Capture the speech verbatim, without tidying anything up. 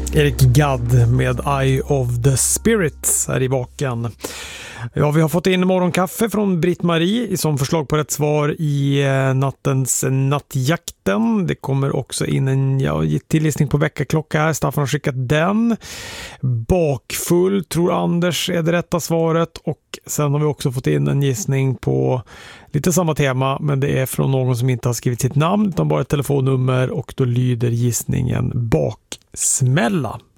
Erik Gadd med Eye of the Spirit här i baken. Ja, vi har fått in morgonkaffe från Britt-Marie som förslag på rätt svar i nattens nattjakten. Det kommer också in en ja, tillgissning på veckaklocka här. Staffan har skickat den. Bakfull tror Anders är det rätta svaret. Och sen har vi också fått in en gissning på lite samma tema, men det är från någon som inte har skrivit sitt namn utan bara ett telefonnummer, och då lyder gissningen baksmälla.